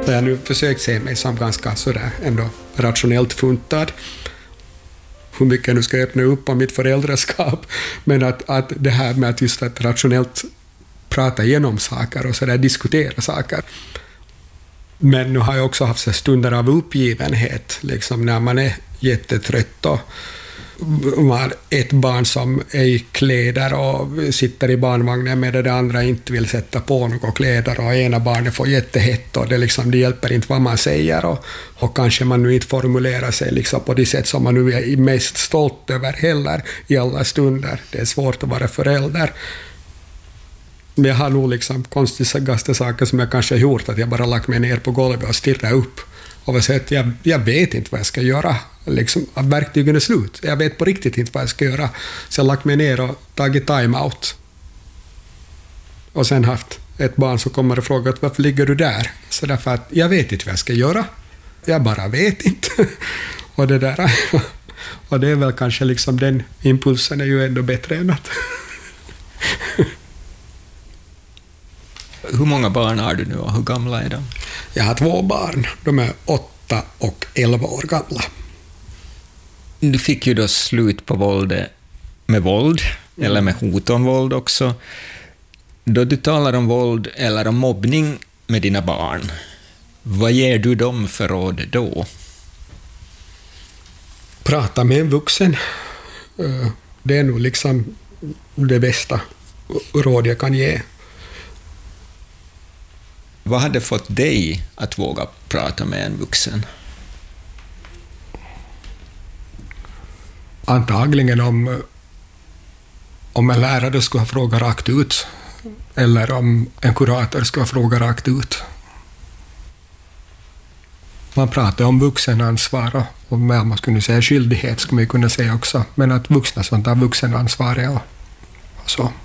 Jag har nu försökt se mig som ganska sådär ändå rationellt funtad. Hur mycket jag nu ska öppna upp om mitt föräldraskap. Men att det här med att rationellt prata igenom saker och sådär diskutera saker. Men nu har jag också haft stunder av uppgivenhet, liksom när man är jättetrött och man har ett barn som är i kläder och sitter i barnvagnen med det andra inte vill sätta på några kläder och ena barnet får jättehett och det hjälper inte vad man säger och kanske man nu inte formulerar sig liksom på det sätt som man nu är mest stolt över heller i alla stunder. Det är svårt att vara förälder. Men jag har nog konstigaste saker som jag kanske har gjort, att jag bara lagt mig ner på golvet och stirrat upp och sagt att jag vet inte vad jag ska göra. Verktygen är slut. Jag vet på riktigt inte vad jag ska göra. Så jag har lagt mig ner och tagit time-out. Och sen haft ett barn som kommer och frågar varför ligger du där? Så därför att jag vet inte vad jag ska göra. Jag bara vet inte. Och det där. Och det är väl kanske den impulsen är ju ändå bättre än att... Hur många barn har du nu och hur gamla är de? Jag har 2 barn. De är 8 och 11 år gamla. Du fick ju då slut på våldet med våld, eller med hot om våld också. Då du talar om våld eller om mobbning med dina barn, vad ger du dem för råd då? Prata med en vuxen. Det är nog det bästa råd jag kan ge. Vad hade fått dig att våga prata med en vuxen? Antagligen om en lärare skulle ha frågat rakt ut, eller om en kurator skulle ha frågat rakt ut. Man pratar om vuxenansvar och man skulle säga skyldighet, skulle man kunna säga också, men att vuxna som tar vuxenansvar och så.